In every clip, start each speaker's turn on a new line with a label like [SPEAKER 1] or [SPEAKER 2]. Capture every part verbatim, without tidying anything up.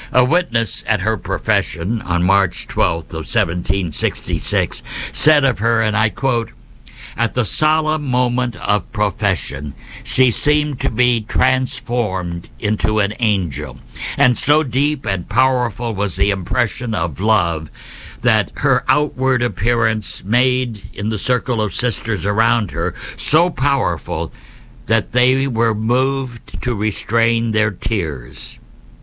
[SPEAKER 1] A witness at her profession on March twelfth of seventeen sixty-six said of her, and I quote, "At the solemn moment of profession, she seemed to be transformed into an angel, and so deep and powerful was the impression of love that her outward appearance made in the circle of sisters around her so powerful that they were moved to restrain their tears."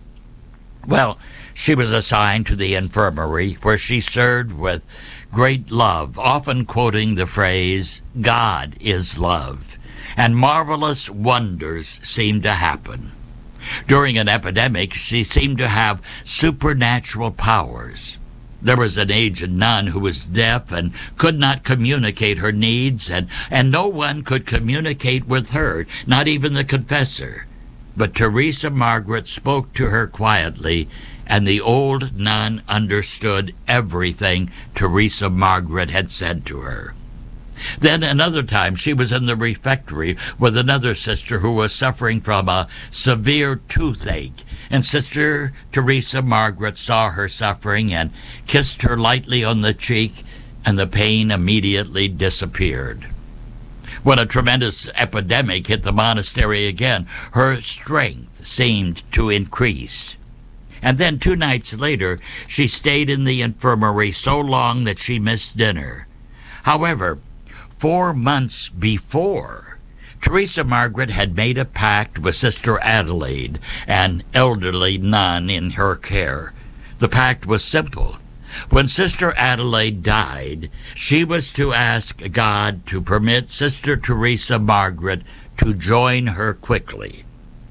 [SPEAKER 1] Well, she was assigned to the infirmary, where she served with great love, often quoting the phrase, "God is love," and marvelous wonders seemed to happen. During an epidemic, she seemed to have supernatural powers. There was an aged nun who was deaf and could not communicate her needs, and, and no one could communicate with her, not even the confessor. But Teresa Margaret spoke to her quietly, and the old nun understood everything Teresa Margaret had said to her. Then another time she was in the refectory with another sister who was suffering from a severe toothache, and Sister Teresa Margaret saw her suffering and kissed her lightly on the cheek, and the pain immediately disappeared. When a tremendous epidemic hit the monastery again, her strength seemed to increase. And then two nights later, she stayed in the infirmary so long that she missed dinner. However, four months before, Teresa Margaret had made a pact with Sister Adelaide, an elderly nun in her care. The pact was simple. When Sister Adelaide died, she was to ask God to permit Sister Teresa Margaret to join her quickly.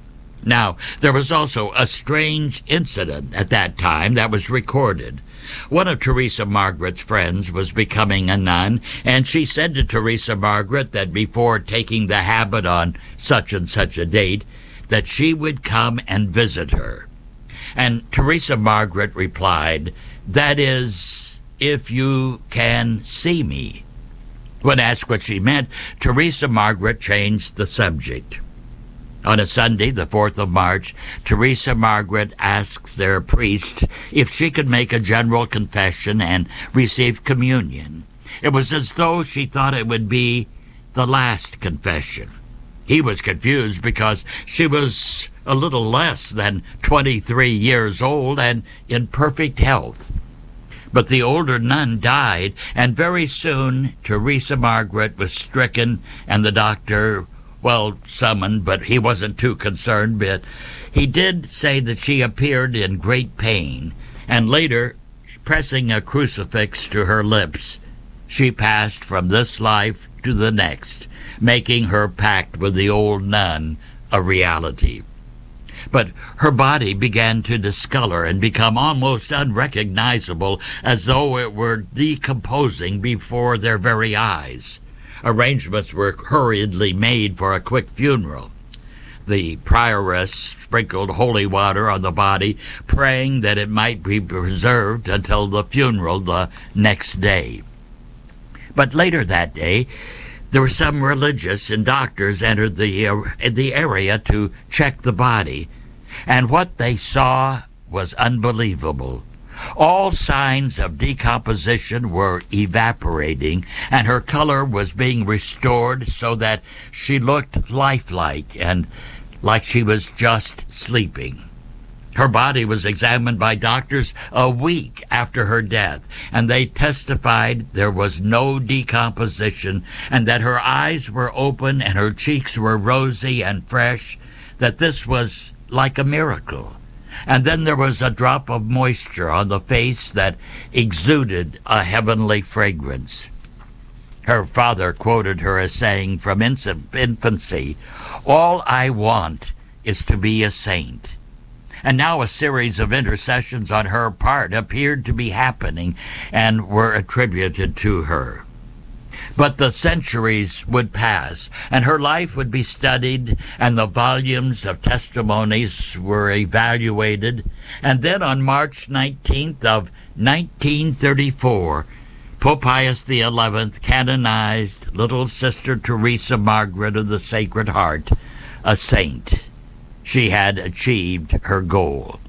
[SPEAKER 1] Now, there was also a strange incident at that time that was recorded. One of Teresa Margaret's friends was becoming a nun, and she said to Teresa Margaret that before taking the habit on such and such a date, that she would come and visit her. And Teresa Margaret replied, "That is, if you can see me." When asked what she meant, Teresa Margaret changed the subject. On a Sunday, the fourth of March, Teresa Margaret asked their priest if she could make a general confession and receive communion. It was as though she thought it would be the last confession. He was confused because she was a little less than twenty-three years old and in perfect health. But the older nun died, and very soon Teresa Margaret was stricken, and the doctor, well, summoned, but he wasn't too concerned. But he did say that she appeared in great pain, and later, pressing a crucifix to her lips, she passed from this life to the next, making her pact with the old nun a reality. But her body began to discolor and become almost unrecognizable, as though it were decomposing before their very eyes. Arrangements were hurriedly made for a quick funeral. The prioress sprinkled holy water on the body, praying that it might be preserved until the funeral the next day. But later that day, there were some religious and doctors entered the, uh, the area to check the body, and what they saw was unbelievable. All signs of decomposition were evaporating, and her color was being restored so that she looked lifelike and like she was just sleeping. Her body was examined by doctors a week after her death, and they testified there was no decomposition, and that her eyes were open and her cheeks were rosy and fresh, that this was like a miracle. And then there was a drop of moisture on the face that exuded a heavenly fragrance. Her father quoted her as saying from infancy, "All I want is to be a saint." And now a series of intercessions on her part appeared to be happening and were attributed to her. But the centuries would pass, and her life would be studied, and the volumes of testimonies were evaluated. And then on March nineteenth of nineteen thirty-four, Pope Pius the eleventh canonized little Sister Teresa Margaret of the Sacred Heart, a saint. She had achieved her goal.